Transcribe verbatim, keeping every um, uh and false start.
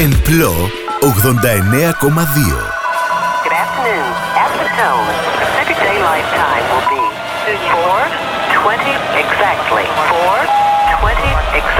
Εν Πλώ ογδόντα εννέα κόμμα δύο. Good afternoon. At the tone, Pacific Daylight Time will be four twenty exactly. four twenty exactly.